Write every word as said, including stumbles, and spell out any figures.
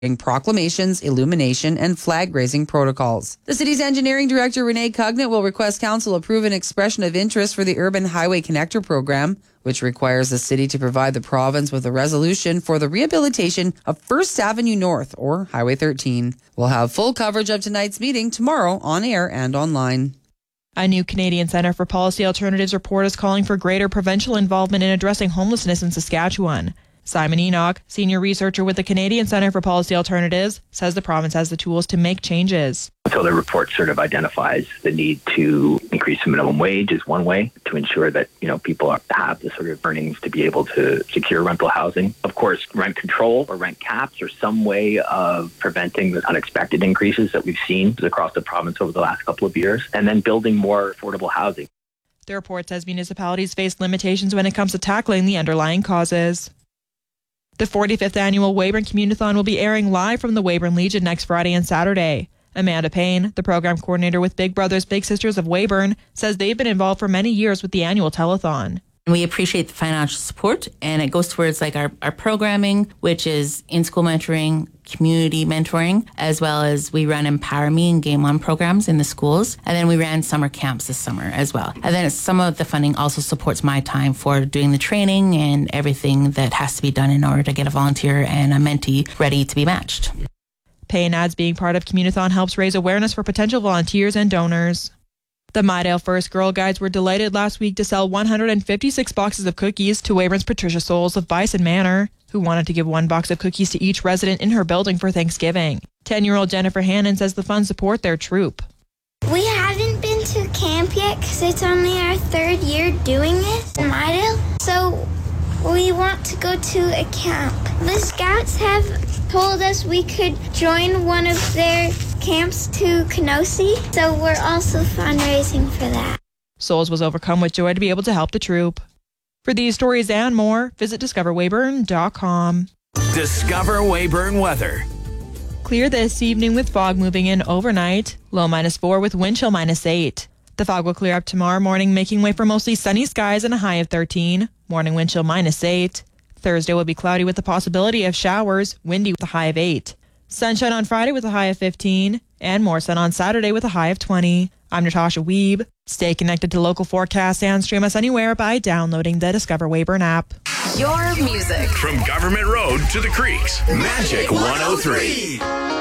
proclamations, illumination, and flag-raising protocols. The city's engineering director, Renee Cugnett, will request council approve an expression of interest for the Urban Highway Connector program, which requires the city to provide the province with a resolution for the rehabilitation of First Avenue North, or Highway thirteen. We'll have full coverage of tonight's meeting tomorrow on air and online. A new Canadian Centre for Policy Alternatives report is calling for greater provincial involvement in addressing homelessness in Saskatchewan. Simon Enoch, senior researcher with the Canadian Centre for Policy Alternatives, says the province has the tools to make changes. So the report sort of identifies the need to increase the minimum wage is one way to ensure that, you know, people are, have the sort of earnings to be able to secure rental housing. Of course, rent control or rent caps are some way of preventing the unexpected increases that we've seen across the province over the last couple of years, and then building more affordable housing. The report says municipalities face limitations when it comes to tackling the underlying causes. The forty-fifth annual Weyburn Community-thon will be airing live from the Weyburn Legion next Friday and Saturday. Amanda Payne, the program coordinator with Big Brothers Big Sisters of Weyburn, says they've been involved for many years with the annual telethon. We appreciate the financial support, and it goes towards like our, our programming, which is in-school mentoring, community mentoring, as well as we run Empower Me and Game On programs in the schools. And then we ran summer camps this summer as well. And then some of the funding also supports my time for doing the training and everything that has to be done in order to get a volunteer and a mentee ready to be matched. Payne adds being part of Community-thon helps raise awareness for potential volunteers and donors. The Mydale First Girl Guides were delighted last week to sell one hundred fifty-six boxes of cookies to Weyburn's Patricia Souls of Bison Manor, who wanted to give one box of cookies to each resident in her building for Thanksgiving. ten-year-old Jennifer Hannon says the funds support their troop. We haven't been to camp yet because it's only our third year doing it in Mydale, so we want to go to a camp. The Scouts have told us we could join one of their camps to Kenosi, so we're also fundraising for that. Souls was overcome with joy to be able to help the troop. For these stories and more, visit discover weyburn dot com. Discover Weyburn weather. Clear this evening with fog moving in overnight. Low minus four with wind chill minus eight. The fog will clear up tomorrow morning, making way for mostly sunny skies and a high of thirteen. Morning wind chill minus eight. Thursday will be cloudy with the possibility of showers, windy with a high of eight. Sunshine on Friday with a high of fifteen, and more sun on Saturday with a high of twenty. I'm Natasha Weeb. Stay connected to local forecasts and stream us anywhere by downloading the Discover Weyburn app. Your music. From Government Road to the Creeks. Magic one oh three.